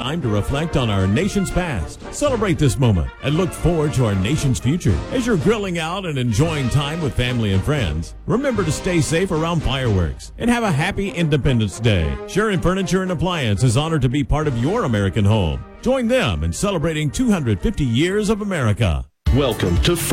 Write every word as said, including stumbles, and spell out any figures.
time to reflect on our nation's past, celebrate this moment, and look forward to our nation's future. As you're grilling out and enjoying time with family and friends, remember to stay safe around fireworks and have a happy Independence Day. Sharon Furniture and Appliance is honored to be part of your American home. Join them in celebrating two hundred fifty years of America. Welcome to